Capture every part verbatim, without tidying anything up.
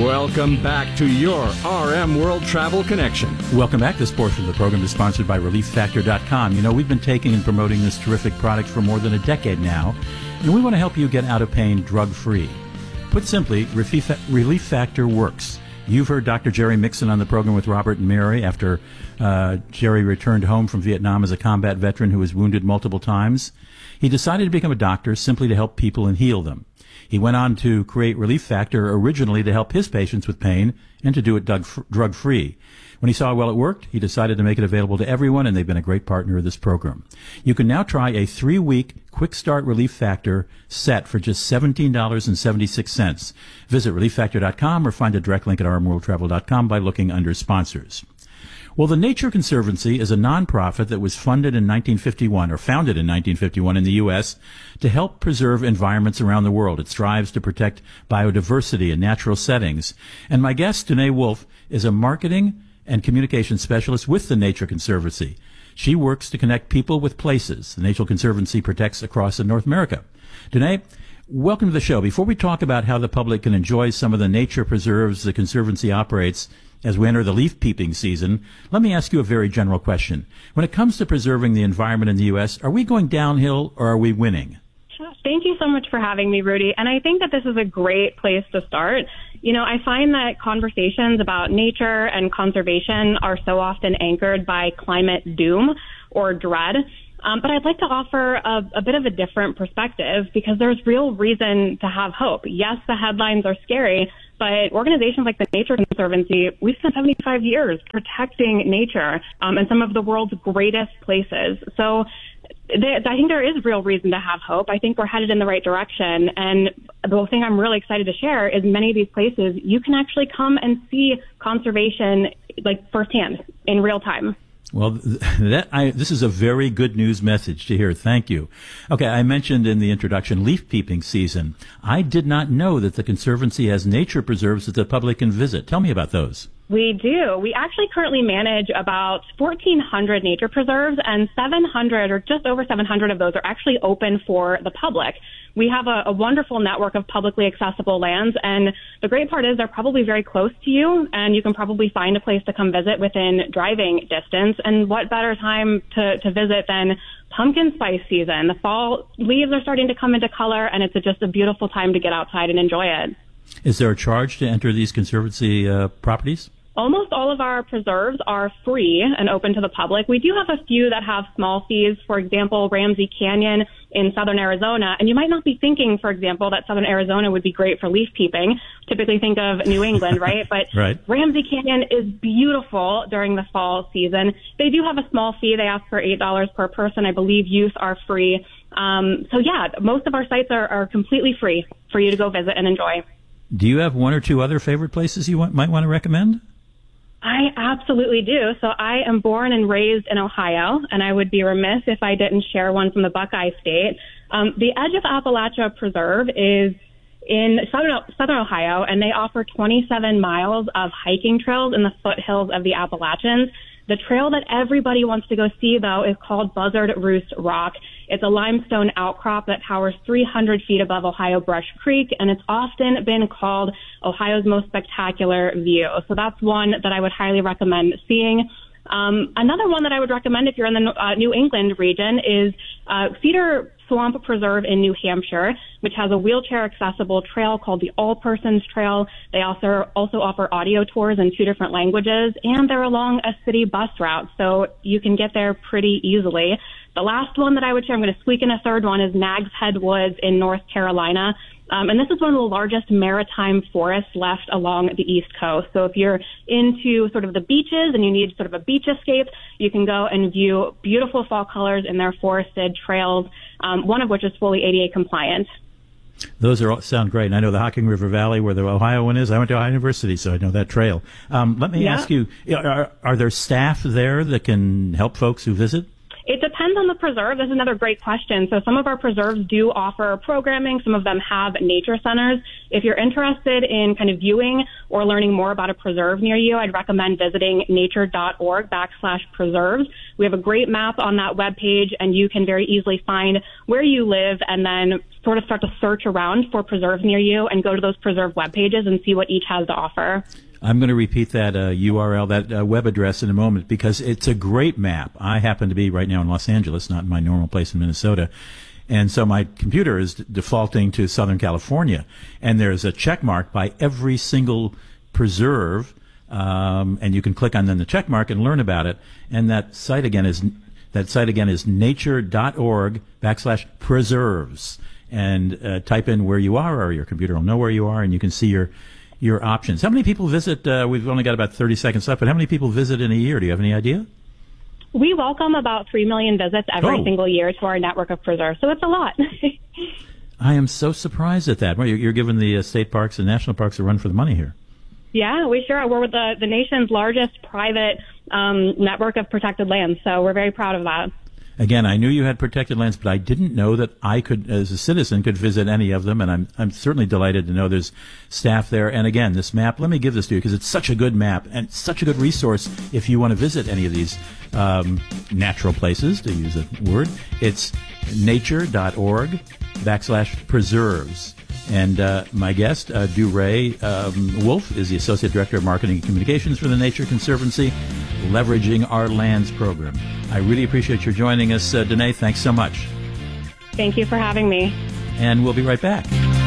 Welcome back to your R M World Travel Connection. Welcome back. This portion of the program is sponsored by Relief Factor dot com. You know, we've been taking and promoting this terrific product for more than a decade now, and we want to help you get out of pain drug-free. Put simply, Relief Factor works. You've heard Doctor Jerry Mixon on the program with Robert and Mary after uh, Jerry returned home from Vietnam as a combat veteran who was wounded multiple times. He decided to become a doctor simply to help people and heal them. He went on to create Relief Factor originally to help his patients with pain and to do it drug-free. When he saw how well it worked, he decided to make it available to everyone, and they've been a great partner of this program. You can now try a three-week Quick Start Relief Factor set for just seventeen dollars and seventy-six cents. Visit Relief Factor dot com or find a direct link at R M World Travel dot com by looking under sponsors. Well, the Nature Conservancy is a nonprofit that was funded in nineteen fifty-one, or founded in nineteen fifty-one in the U S, to help preserve environments around the world. It strives to protect biodiversity and natural settings. And my guest, Danae Wolf, is a marketing and communication specialist with the Nature Conservancy. She works to connect people with places the Nature Conservancy protects across North America. Danae, welcome to the show. Before we talk about how the public can enjoy some of the nature preserves the Conservancy operates as we enter the leaf peeping season, let me ask you a very general question. When it comes to preserving the environment in the U S, are we going downhill or are we winning? Thank you so much for having me, Rudy. And I think that this is a great place to start. You know, I find that conversations about nature and conservation are so often anchored by climate doom or dread. Um, but I'd like to offer a, a bit of a different perspective because there's real reason to have hope. Yes, the headlines are scary, but organizations like the Nature Conservancy, we've spent seventy-five years protecting nature um, in some of the world's greatest places. So th- I think there is real reason to have hope. I think we're headed in the right direction. And the thing I'm really excited to share is many of these places, you can actually come and see conservation like firsthand in real time. Well, that I, this is a very good news message to hear. Thank you. Okay, I mentioned in the introduction leaf peeping season. I did not know that the Conservancy has nature preserves that the public can visit. Tell me about those. We do. We actually currently manage about fourteen hundred nature preserves, and seven hundred or just over seven hundred of those are actually open for the public. We have a, a wonderful network of publicly accessible lands, and the great part is they're probably very close to you, and you can probably find a place to come visit within driving distance. And what better time to, to visit than pumpkin spice season? The fall leaves are starting to come into color, and it's a, just a beautiful time to get outside and enjoy it. Is there a charge to enter these Conservancy uh, properties? Almost all of our preserves are free and open to the public. We do have a few that have small fees. For example, Ramsey Canyon in southern Arizona. And you might not be thinking, for example, that southern Arizona would be great for leaf peeping. Typically think of New England, right? But right. Ramsey Canyon is beautiful during the fall season. They do have a small fee. They ask for eight dollars per person. I believe youth are free. Um, so, yeah, most of our sites are, are completely free for you to go visit and enjoy. Do you have one or two other favorite places you want, might want to recommend? I absolutely do. So I am born and raised in Ohio, and I would be remiss if I didn't share one from the Buckeye State. Um, the Edge of Appalachia Preserve is in southern, southern Ohio, and they offer twenty-seven miles of hiking trails in the foothills of the Appalachians. The trail that everybody wants to go see, though, is called Buzzard Roost Rock. It's a limestone outcrop that towers three hundred feet above Ohio Brush Creek, and it's often been called Ohio's most spectacular view. So that's one that I would highly recommend seeing. Um, another one that I would recommend if you're in the uh, New England region is uh, Cedar Swamp Preserve in New Hampshire, which has a wheelchair-accessible trail called the All Persons Trail. They also also offer audio tours in two different languages, and they're along a city bus route, so you can get there pretty easily. The last one that I would share, I'm going to squeak in a third one, is Nags Head Woods in North Carolina. Um, and this is one of the largest maritime forests left along the East Coast. So if you're into sort of the beaches and you need sort of a beach escape, you can go and view beautiful fall colors in their forested trails, um, one of which is fully A D A compliant. Those are all, sound great. And I know the Hocking River Valley, where the Ohio one is. I went to Ohio University, so I know that trail. Um, let me yeah. ask you, are, are there staff there that can help folks who visit? It depends on the preserve. This is another great question. So some of our preserves do offer programming. Some of them have nature centers. if you're interested in kind of viewing or learning more about a preserve near you, I'd recommend visiting nature.org backslash preserves. We have a great map on that webpage, and you can very easily find where you live and then sort of start to search around for preserves near you and go to those preserve web pages and see what each has to offer. I'm going to repeat that uh, U R L, that uh, web address in a moment, because it's a great map. I happen to be right now in Los Angeles, not in my normal place in Minnesota. And so my computer is d- defaulting to Southern California. And there's a check mark by every single preserve. Um, and you can click on then the check mark and learn about it. And that site again is, that site again is nature.org backslash preserves. And uh, type in where you are, or your computer will know where you are, and you can see your your options. How many people visit? Uh, we've only got about thirty seconds left, but how many people visit in a year? Do you have any idea? We welcome about three million visits every oh. single year to our network of preserves, so it's a lot. I am so surprised at that. Well, you're, you're giving the uh, state parks and national parks a run for the money here. Yeah, we sure are. We're the, the nation's largest private um, network of protected lands, so we're very proud of that. Again, I knew you had protected lands, but I didn't know that I could, as a citizen, could visit any of them, and I'm I'm certainly delighted to know there's staff there. And again, this map, let me give this to you because it's such a good map and such a good resource if you want to visit any of these um, natural places, to use a word. It's nature.org backslash preserves. And uh, my guest, uh, DuRae um, Wolf, is the Associate Director of Marketing and Communications for the Nature Conservancy, Leveraging Our Lands program. I really appreciate your joining us, uh, Danae. Thanks so much. Thank you for having me. And we'll be right back.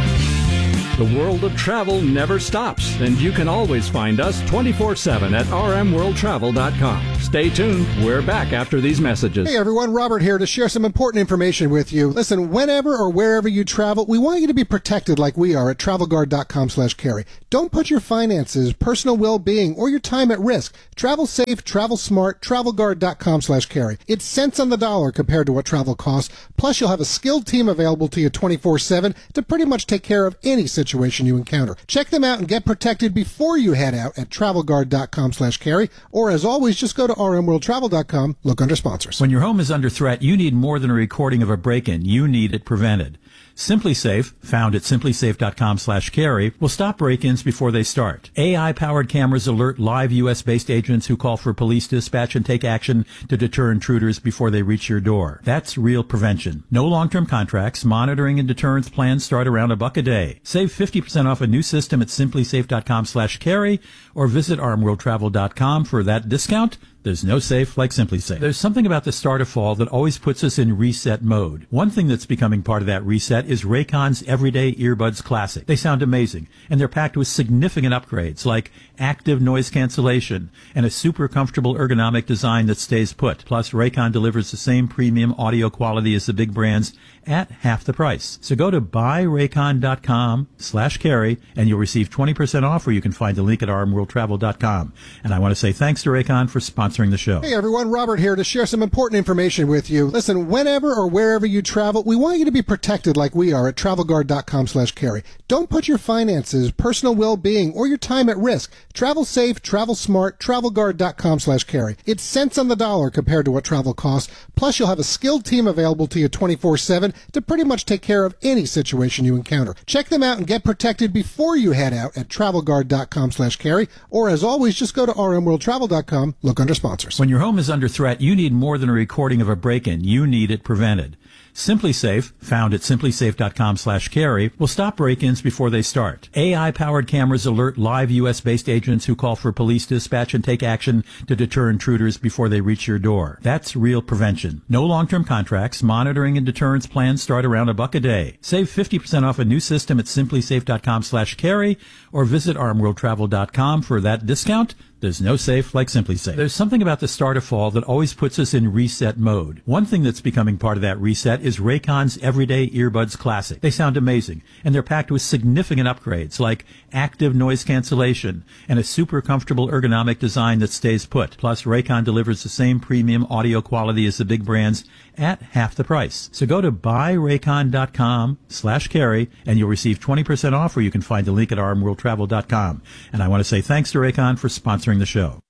The world of travel never stops, and you can always find us twenty-four seven at r m world travel dot com. Stay tuned. We're back after these messages. Hey everyone, Robert here to share some important information with you. Listen, whenever or wherever you travel, we want you to be protected like we are at travel guard dot com slash carry. Don't put your finances, personal well-being, or your time at risk. Travel safe, travel smart, travel guard dot com slash carry. It's cents on the dollar compared to what travel costs. Plus, you'll have a skilled team available to you twenty-four seven to pretty much take care of any situation situation you encounter. Check them out and get protected before you head out at travel guard dot com slash carry, or as always, just go to r m world travel dot com, look under sponsors. When your home is under threat, you need more than a recording of a break-in. You need it prevented. SimpliSafe, found at simply safe dot com slash carry, will stop break-ins before they start. A I-powered cameras alert live U S-based agents who call for police dispatch and take action to deter intruders before they reach your door. That's real prevention. No long-term contracts. Monitoring and deterrence plans start around a buck a day. Save fifty percent off a new system at simply safe dot com slash carry or visit r m world travel dot com for that discount. There's no safe like SimpliSafe. There's something about the start of fall that always puts us in reset mode. One thing that's becoming part of that reset is Raycon's Everyday Earbuds Classic. They sound amazing, and they're packed with significant upgrades like active noise cancellation and a super comfortable ergonomic design that stays put. Plus, Raycon delivers the same premium audio quality as the big brands at half the price. So go to buy raycon dot com slash carry and you'll receive twenty percent off, or you can find the link at r m world travel dot com. And I want to say thanks to Raycon for sponsoring the show. Hey everyone, Robert here to share some important information with you. Listen, whenever or wherever you travel, we want you to be protected like we are at travel guard dot com slash carry. Don't put your finances, personal well-being, or your time at risk. Travel safe, travel smart, travel guard dot com slash carry. It's cents on the dollar compared to what travel costs. Plus, you'll have a skilled team available to you twenty-four seven to pretty much take care of any situation you encounter. Check them out and get protected before you head out at travel guard dot com slash carry, or as always, just go to r m world travel dot com, look under sponsors. When your home is under threat, you need more than a recording of a break-in. You need it prevented. SimpliSafe, found at simply safe dot com slash carry, will stop break-ins before they start. A I-powered cameras alert live U S-based agents who call for police dispatch and take action to deter intruders before they reach your door. That's real prevention. No long-term contracts. Monitoring and deterrence plans start around a buck a day. Save fifty percent off a new system at simply safe dot com slash carry or visit r m world travel dot com for that discount. There's no safe like SimpliSafe. There's something about the start of fall that always puts us in reset mode. One thing that's becoming part of that reset is Raycon's Everyday Earbuds Classic. They sound amazing, and they're packed with significant upgrades like active noise cancellation and a super comfortable ergonomic design that stays put. Plus, Raycon delivers the same premium audio quality as the big brands at half the price. So go to buy raycon dot com slash carry and you'll receive twenty percent off, or you can find the link at r m world travel dot com. And I want to say thanks to Raycon for sponsoring the show.